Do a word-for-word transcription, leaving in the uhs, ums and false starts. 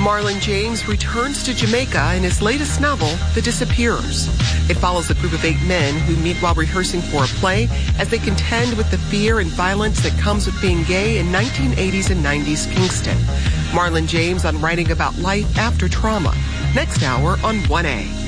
Marlon James returns to Jamaica in his latest novel, The Disappearers. It follows a group of eight men who meet while rehearsing for a play as they contend with the fear and violence that comes with being gay in nineteen eighties and nineties Kingston. Marlon James on writing about life after trauma. Next hour on one A.